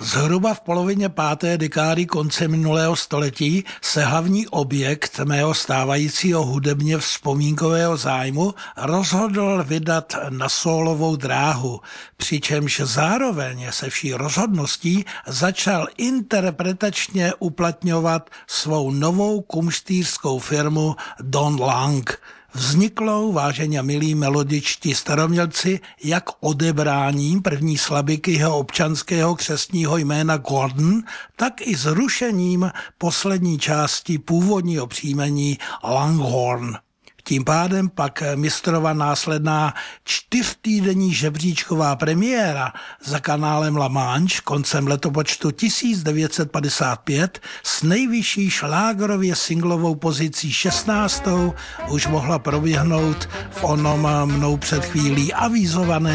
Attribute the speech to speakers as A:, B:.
A: Zhruba v polovině 5. dekády konce minulého století se hlavní objekt mého stávajícího hudebně vzpomínkového zájmu rozhodl vydat na sólovou dráhu, přičemž zároveň se vší rozhodností začal interpretačně uplatňovat svou novou kumštýřskou firmu Don Lang. Vzniklou, vážení a milí melodičtí staromělci, jak odebráním první slabiky jeho občanského křestního jména Gordon, tak i zrušením poslední části původního příjmení Langhorn. Tím pádem pak mistrova následná 4týdenní žebříčková premiéra za kanálem La Manche koncem letopočtu 1955 s nejvyšší šlágerově singlovou pozicí 16. už mohla proběhnout v onom mnou před chvílí avizované